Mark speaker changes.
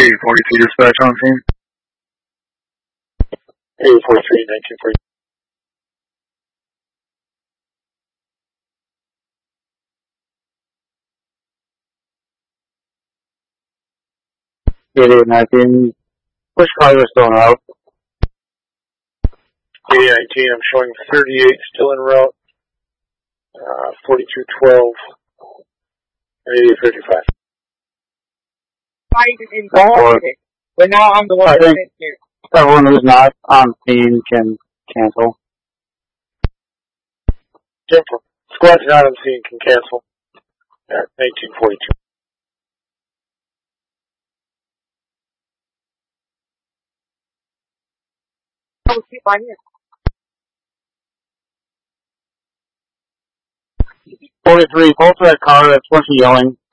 Speaker 1: 8042 dispatch on scene.
Speaker 2: 8043, 1940.
Speaker 3: Which car was still en route?
Speaker 2: 8019, I'm showing 38 still en route. 4212 and 8035.
Speaker 4: We're now on the
Speaker 3: I think everyone who's not on scene can cancel.
Speaker 2: Squad's not on scene can cancel at 1942.
Speaker 4: Oh, keep on here.
Speaker 3: 43, pull to that car that's pushing yelling.